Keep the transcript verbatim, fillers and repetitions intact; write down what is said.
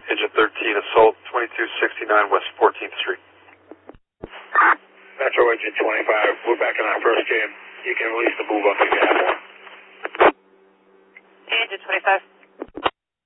Engine thirteen, assault, twenty-two sixty-nine West fourteenth Street. Metro Engine twenty-five, we're back in our first jam. You can release the move up if you have one. Engine twenty-five.